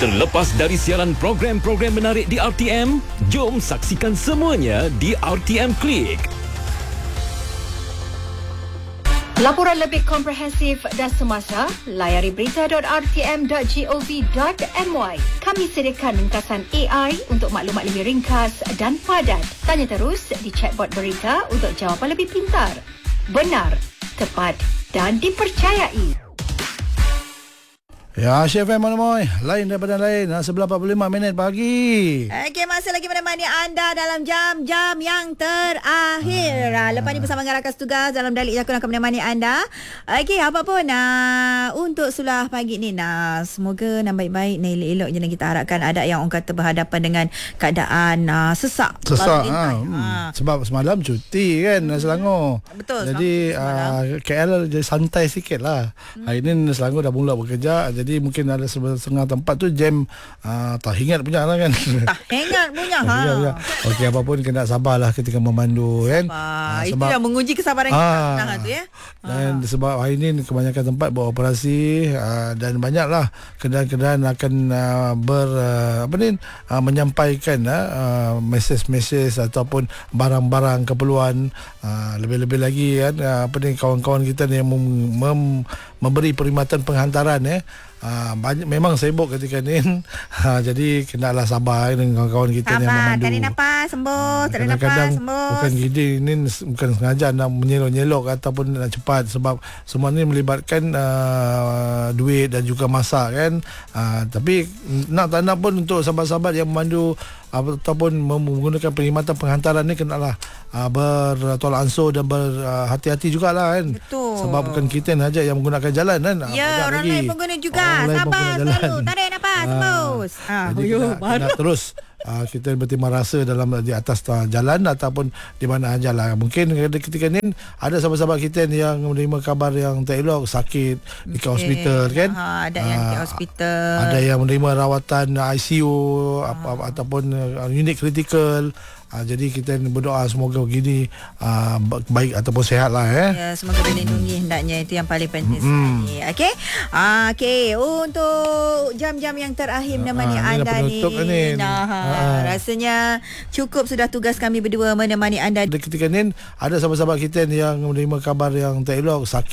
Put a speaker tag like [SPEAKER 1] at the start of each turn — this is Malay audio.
[SPEAKER 1] Terlepas dari siaran program-program menarik di RTM, jom saksikan semuanya di RTM Klik.
[SPEAKER 2] Laporan lebih komprehensif dan semasa, layari berita.rtm.gov.my. Kami sediakan ringkasan AI untuk maklumat lebih ringkas dan padat. Tanya terus di chatbot berita untuk jawapan lebih pintar, benar, tepat dan dipercayai.
[SPEAKER 3] Ya, Chef mana Moy? Lain daripada lain. 11.45 pagi.
[SPEAKER 4] Okey, masih lagi menemani anda dalam jam-jam yang terakhir. Lepas ni bersama dengan rakan tugas dalam Dalik Yakun akan menemani anda. Okey, apa pun untuk sulah pagi ni semoga baik-baik, elok-elok je kita harapkan. Ada yang orang kata berhadapan dengan keadaan sesak.
[SPEAKER 3] Sebab semalam cuti kan Selangor.
[SPEAKER 4] Betul.
[SPEAKER 3] Jadi KL jadi santai sikit lah. Hari ni Selangor dah mula bekerja. Jadi mungkin ada setengah tempat tu jam tak ingat punya lah kan.
[SPEAKER 4] Tak ingat punya.
[SPEAKER 3] Okey, apapun kena sabarlah ketika memandu kan.
[SPEAKER 4] Itu yang menguji kesabaran kita tu ya.
[SPEAKER 3] Dan sebab hari ni kebanyakan tempat beroperasi dan banyaklah kenderaan-kenderaan akan menyampaikan mesej-mesej ataupun barang-barang keperluan. Lebih-lebih lagi kan kawan-kawan kita ni yang memberi perkhidmatan penghantaran banyak memang sibuk ketika ni. Jadi kenalah sabar dengan kawan-kawan kita yang memandu.
[SPEAKER 4] Tarik nafas sembuh, tarik nafas sembuh.
[SPEAKER 3] Bukan gini ni, bukan sengaja nak menyelok-nyelok ataupun nak cepat, sebab semua ni melibatkan duit dan juga masa kan. Tapi nak tak nak pun untuk sahabat-sahabat yang memandu ataupun menggunakan perkhidmatan penghantaran ni kenalah bertolak ansur dan berhati-hati jugalah kan.
[SPEAKER 4] Betul.
[SPEAKER 3] Sebab bukan kita saja yang menggunakan jalan kan.
[SPEAKER 4] Ya, orang lain pengguna juga. Sabar selalu. Tarik nafas, bos.
[SPEAKER 3] Jadi kena terus kita berterima rasa di atas jalan ataupun di mana aja lah. Mungkin ketika ni ada sahabat-sahabat kita yang menerima kabar yang tak elok, sakit di hospital kan.
[SPEAKER 4] Ada yang di hospital.
[SPEAKER 3] Ada yang menerima rawatan ICU ataupun unit kritikal. Jadi kita berdoa semoga begini baik ataupun sihat lah
[SPEAKER 4] ya, semoga dilindungi hendaknya, itu yang paling penting sebenarnya. Okey, untuk jam-jam yang terakhir menemani anda ni rasanya cukup sudah tugas kami berdua menemani anda.
[SPEAKER 3] Ketika ni ada sahabat-sahabat kita yang menerima kabar yang tak elok, sakit